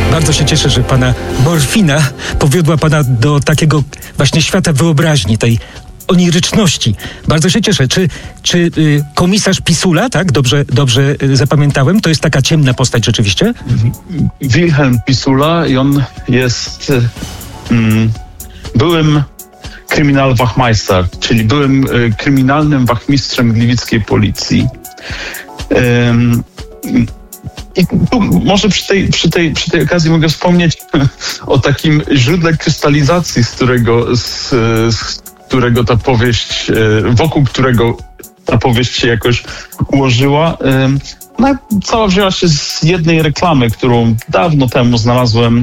Bardzo się cieszę, że pana morfina powiodła pana do takiego właśnie świata wyobraźni, tej oniryczności. Bardzo się cieszę. Czy komisarz Pisula, tak? Dobrze zapamiętałem? To jest taka ciemna postać rzeczywiście? Wilhelm Pisula i on jest byłym Kriminalwachmeister, czyli byłym kryminalnym wachmistrzem gliwickiej policji. I tu może przy tej okazji mogę wspomnieć o takim źródle krystalizacji, z którego ta powieść, wokół którego ta powieść się jakoś ułożyła. No, cała wzięła się z jednej reklamy, którą dawno temu znalazłem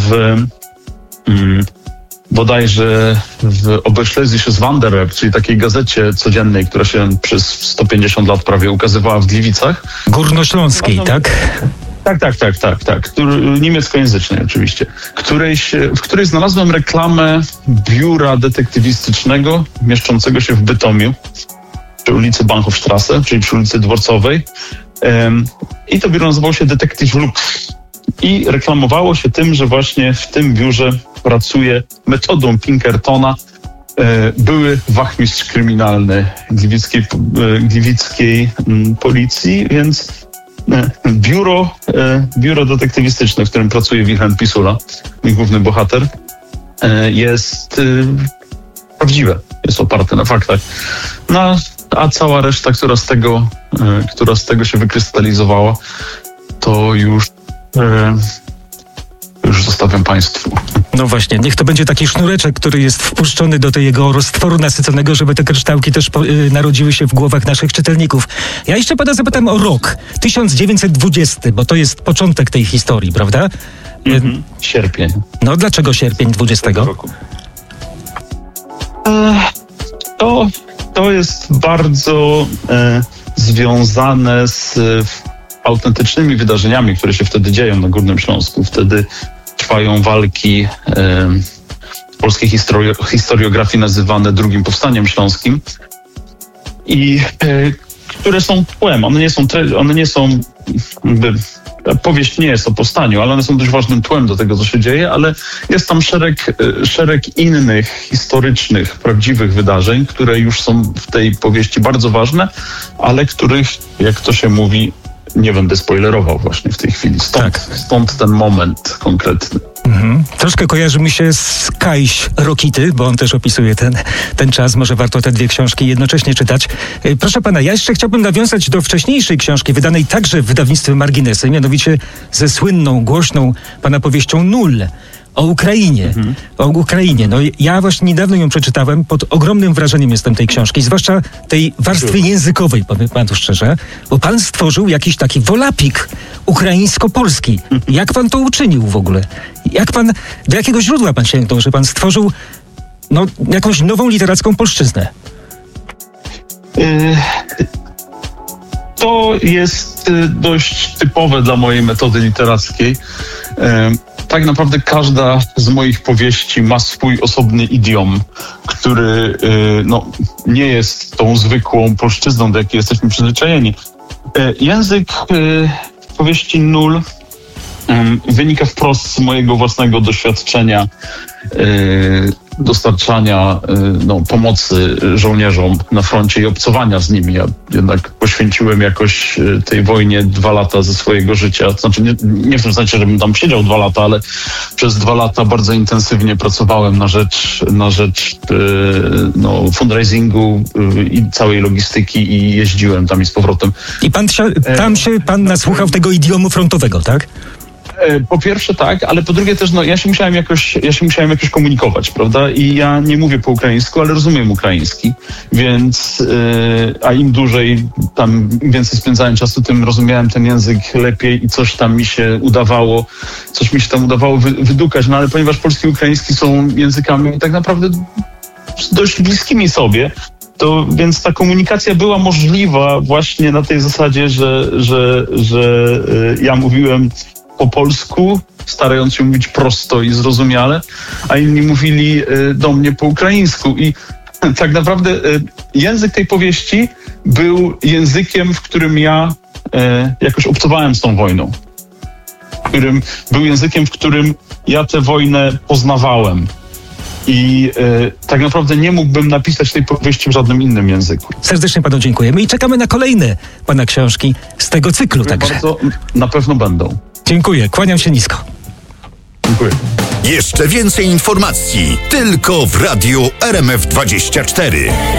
bodajże w Oberschlesisches Wanderer, czyli takiej gazecie codziennej, która się przez 150 lat prawie ukazywała w Gliwicach. Górnośląskiej, tak? Tak. Niemieckojęzycznej oczywiście. W której znalazłem reklamę biura detektywistycznego mieszczącego się w Bytomiu, przy ulicy Bahnhofstrasse, czyli przy ulicy Dworcowej. I to biuro nazywało się Detektyw Lux. I reklamowało się tym, że właśnie w tym biurze pracuje metodą Pinkertona były wachmistrz kryminalny gliwickiej policji, więc biuro detektywistyczne, w którym pracuje Wilhelm Pisula, mój główny bohater, jest prawdziwe, jest oparte na faktach. No, a cała reszta, która z tego się wykrystalizowała, to już zostawiam państwu. No właśnie, niech to będzie taki sznureczek, który jest wpuszczony do tego roztworu nasyconego, żeby te kryształki też narodziły się w głowach naszych czytelników. Ja jeszcze pana zapytam o rok 1920, bo to jest początek tej historii, prawda? Sierpień. No dlaczego sierpień 20? Roku. To jest bardzo związane z autentycznymi wydarzeniami, które się wtedy dzieją na Górnym Śląsku. Wtedy trwają walki w polskiej historiografii nazywane drugim powstaniem śląskim i które są tłem. One nie są jakby, ta powieść nie jest o powstaniu, ale one są dość ważnym tłem do tego, co się dzieje, ale jest tam szereg innych historycznych, prawdziwych wydarzeń, które już są w tej powieści bardzo ważne, ale których, jak to się mówi, nie będę spoilerował właśnie w tej chwili. Stąd ten moment konkretny. Troszkę kojarzy mi się z Kajś Rokity, bo on też opisuje ten czas. Może warto te dwie książki jednocześnie czytać. Proszę pana, ja jeszcze chciałbym nawiązać do wcześniejszej książki, wydanej także w wydawnictwie Marginesy, mianowicie ze słynną, głośną pana powieścią Nul. O Ukrainie. O Ukrainie. No ja właśnie niedawno ją przeczytałem. Pod ogromnym wrażeniem jestem tej książki, zwłaszcza tej warstwy językowej, powiem panu szczerze, bo pan stworzył jakiś taki wolapik ukraińsko-polski. Jak pan to uczynił w ogóle? Do jakiego źródła pan sięgnął, że pan stworzył jakąś nową literacką polszczyznę? To jest dość typowe dla mojej metody literackiej. Tak naprawdę każda z moich powieści ma swój osobny idiom, który nie jest tą zwykłą polszczyzną, do jakiej jesteśmy przyzwyczajeni. Język powieści Nul wynika wprost z mojego własnego doświadczenia dostarczania pomocy żołnierzom na froncie i obcowania z nimi. Ja jednak poświęciłem jakoś tej wojnie 2 lata ze swojego życia. To znaczy nie w tym sensie, żebym tam siedział 2 lata, ale przez 2 lata bardzo intensywnie pracowałem na rzecz fundraisingu i całej logistyki i jeździłem tam i z powrotem. I pan nasłuchał tego idiomu frontowego, tak? Po pierwsze tak, ale po drugie też ja się musiałem jakoś komunikować, prawda? I ja nie mówię po ukraińsku, ale rozumiem ukraiński, więc a im dłużej tam więcej spędzałem czasu, tym rozumiałem ten język lepiej i coś mi się tam udawało wydukać, ale ponieważ polski i ukraiński są językami tak naprawdę dość bliskimi sobie, więc ta komunikacja była możliwa właśnie na tej zasadzie, że ja mówiłem po polsku, starając się mówić prosto i zrozumiale, a inni mówili do mnie po ukraińsku. I tak naprawdę język tej powieści był językiem, w którym ja jakoś obcowałem z tą wojną. którym był językiem, w którym ja tę wojnę poznawałem. I tak naprawdę nie mógłbym napisać tej powieści w żadnym innym języku. Serdecznie panu dziękujemy i czekamy na kolejne pana książki z tego cyklu także. Bardzo, na pewno będą. Dziękuję, kłaniam się nisko. Dziękuję. Jeszcze więcej informacji tylko w Radiu RMF24.